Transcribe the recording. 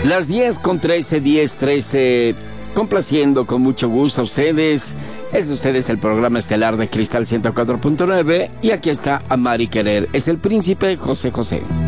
Las 10:13, 10:13, complaciendo con mucho gusto a ustedes. Es de ustedes el programa estelar de Cristal 104.9 y aquí está Amar y Querer. Es el príncipe José José.